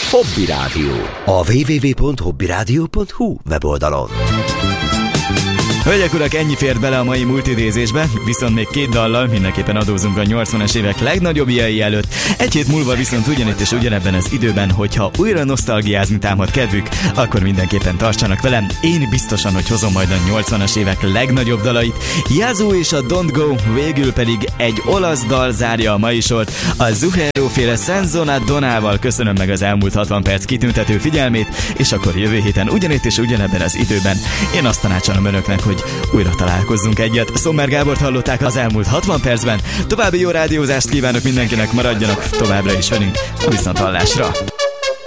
Hobby Rádió. A www.hobbyradio.hu weboldalon. Hölgyek, urak, ennyi fért bele a mai multidézésbe, viszont még 2 dallal mindenképpen adózunk a 80-as évek legnagyobbjai előtt. Egy hét múlva viszont ugyanitt és ugyanebben az időben, hogyha újra nosztalgiázni támad kedvük, akkor mindenképpen tartsanak velem. Én biztosan, hogy hozom majd a 80-as évek legnagyobb dalait. Yazoo és a Don't Go, végül pedig egy olasz dal zárja a mai sort. A Zucchero-féle Senzona Donával köszönöm meg az elmúlt 60 perc kitüntető figyelmét, és akkor jövő héten ugyanitt és ugyanebben az időben én azt tanácsolom önöknek, hogy újra találkozzunk egyet. Sommer Gábort hallották az elmúlt 60 percben. További jó rádiózást kívánok mindenkinek, maradjanak továbbra is velünk. A viszonthallásra!